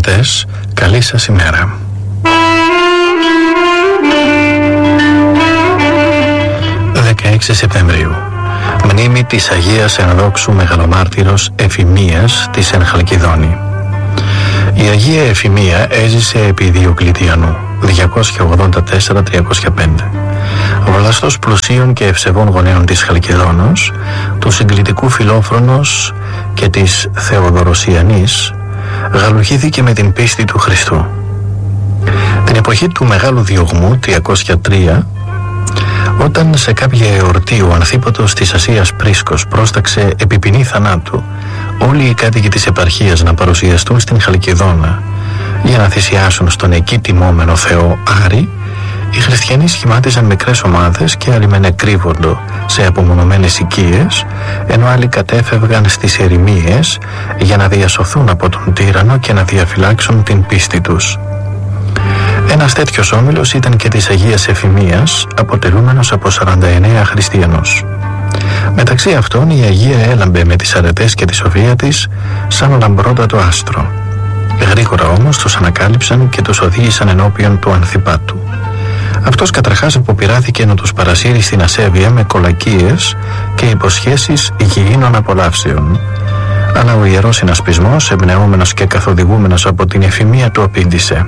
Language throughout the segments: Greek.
ακροατές, καλή σας ημέρα. Σεπτεμβρίου, μνήμη της Αγίας Ενδόξου Μεγαλομάρτυρος Εφημίας της εν Χαλκιδόνη. Η Αγία Εφημία έζησε επί Διοκλητιανού 284-305. Βλαστός πλουσίων και ευσεβών γονέων της Χαλκιδόνος, του συγκλητικού Φιλόφρονος και της Θεοδωροσιανής, γαλουχήθηκε με την πίστη του Χριστού. Την εποχή του Μεγάλου Διωγμού 303, όταν σε κάποια εορτή ο Ανθίποτος της Ασίας Πρίσκος πρόσταξε επί ποινή θανάτου όλοι οι κάτοικοι της επαρχίας να παρουσιαστούν στην Χαλκιδόνα για να θυσιάσουν στον εκεί τιμόμενο Θεό Άρη, οι χριστιανοί σχημάτιζαν μικρές ομάδες και άλλοι μεν εκρύβοντο σε απομονωμένες οικίες, ενώ άλλοι κατέφευγαν στις ερημίες για να διασωθούν από τον τύραννο και να διαφυλάξουν την πίστη τους. Ένας τέτοιος όμιλος ήταν και της Αγίας Εφημίας, αποτελούμενος από 49 χριστιανούς. Μεταξύ αυτών η Αγία έλαμπε με τις αρετές και τη σοφία της σαν λαμπρότατο άστρο. Γρήγορα όμως τους ανακάλυψαν και τους οδήγησαν ενώπιον του Ανθιπάτου. Αυτός καταρχάς αποπειράθηκε να τους παρασύρει στην ασέβεια με κολακίες και υποσχέσεις υγιεινών απολαύσεων. Αλλά ο Ιερός Συνασπισμός, εμπνεόμενος και καθοδηγούμενος από την Εφημία, του απήντησε: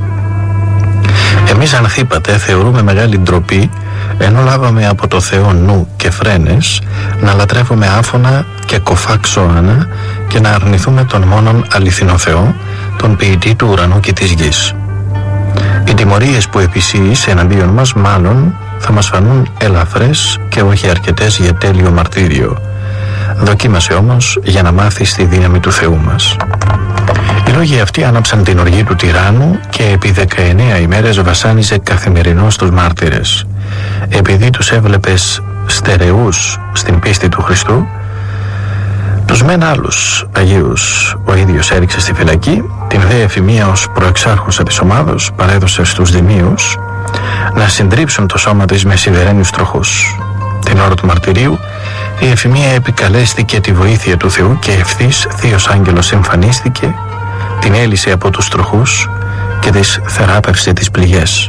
«Εμείς, Ανθίπατε, θεωρούμε μεγάλη ντροπή, ενώ λάβαμε από το Θεό νου και φρένες, να λατρεύουμε άφωνα και κοφά ξώανα και να αρνηθούμε τον μόνον αληθινό Θεό, τον ποιητή του ουρανού και της γης. Οι τιμωρίες που επισύεις εναντίον μας μάλλον θα μας φανούν ελαφρές και όχι αρκετές για τέλειο μαρτύριο. Δοκίμασε όμως για να μάθεις τη δύναμη του Θεού μας». Οι λόγοι αυτοί άναψαν την οργή του τυράννου και επί 19 ημέρες βασάνιζε καθημερινώς τους μάρτυρες. Επειδή τους έβλεπες στερεούς στην πίστη του Χριστού, τους μεν άλλους Αγίους ο ίδιος έριξε στη φυλακή, την δε Εφημία ως προεξάρχουσα της ομάδος παρέδωσε στους δημίους να συντρίψουν το σώμα της με σιδερένιους τροχούς. Την ώρα του μαρτυρίου η Εφημία επικαλέστηκε τη βοήθεια του Θεού και ευθύς θείος άγγελος εμφανίστηκε, την έλυσε από τους τροχούς και της θεράπευσε τις πληγές.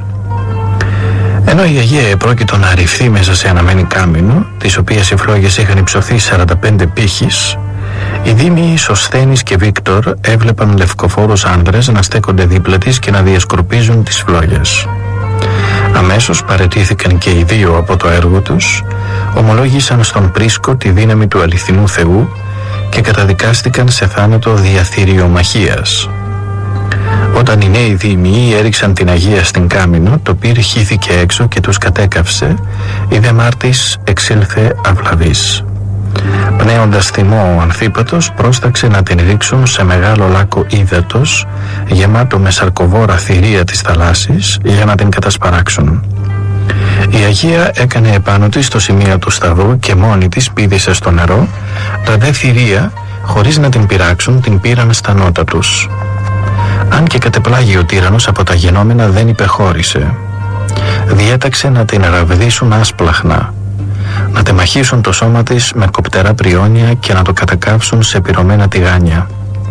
Ενώ η Αγία επρόκειτο να ρηφθεί μέσα σε αναμένη κάμινο, τις οποίες οι φλόγες είχαν υψωθεί 45 πύχης, οι δήμοι Σωσθένης και Βίκτορ έβλεπαν λευκοφόρους άνδρες να στέκονται δίπλα της και να διασκορπίζουν τις φλόγες. Αμέσως παραιτήθηκαν και οι δύο από το έργο τους, ομολόγησαν στον Πρίσκο τη δύναμη του αληθινού Θεού και καταδικάστηκαν σε θάνατο διαθυριομαχίας. Όταν οι νέοι δήμοι έριξαν την Αγία στην κάμινο, το πυρ χύθηκε έξω και τους κατέκαυσε, η δε μάρτης εξήλθε αυλαβής. Πνέοντας θυμό ο Ανθίπατος πρόσταξε να την ρίξουν σε μεγάλο λάκκο ύδατος γεμάτο με σαρκοβόρα θηρία της θαλάσσης για να την κατασπαράξουν. Η Αγία έκανε επάνω της το σημείο του σταυρού και μόνη της πήδησε στο νερό, τα δε θηρία χωρίς να την πειράξουν την πήραν στα νότα τους. Αν και κατεπλάγει ο τύραννος από τα γενόμενα δεν υπεχώρησε. Διέταξε να την ραβδίσουν άσπλαχνα, να τεμαχίσουν το σώμα της με κοπτερά πριόνια και να το κατακάψουν σε πυρωμένα τηγάνια.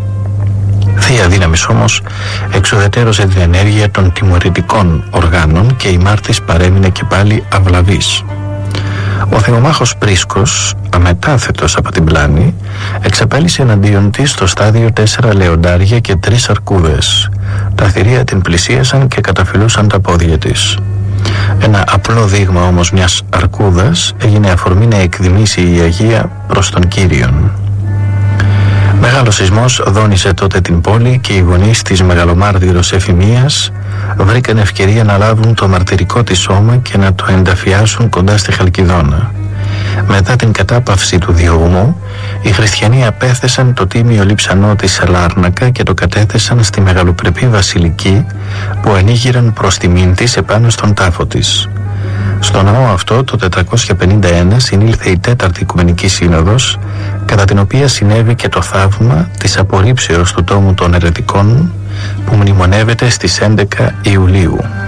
Θεία δύναμης όμως εξουδετερώσε την ενέργεια των τιμωρητικών οργάνων και η μάρτης παρέμεινε και πάλι αυλαβής. Ο Θεομάχος Πρίσκος, αμετάθετος από την πλάνη, εξαπέλυσε εναντίον της στο στάδιο 4 λεοντάρια και 3 αρκούδες. Τα θηρία την πλησίασαν και καταφυλούσαν τα πόδια της. Ένα απλό δείγμα όμως μιας αρκούδας έγινε αφορμή να εκδημήσει η Αγία προς τον Κύριον. Μεγάλος σεισμός δόνησε τότε την πόλη και οι γονείς της μεγαλομάρτυρος Εφημίας βρήκαν ευκαιρία να λάβουν το μαρτυρικό της σώμα και να το ενταφιάσουν κοντά στη Χαλκιδόνα. Μετά την κατάπαυση του διωγμού, οι χριστιανοί απέθεσαν το τίμιο λείψανό της Λάρνακα και το κατέθεσαν στη μεγαλοπρεπή βασιλική που ανοίγηραν προς τιμήν της επάνω στον τάφο της. Στο ναό αυτό το 451 συνήλθε η 4η Οικουμενική Σύνοδος, κατά την οποία συνέβη και το θαύμα της απορρίψεως του τόμου των αιρετικών που μνημονεύεται στις 11 Ιουλίου.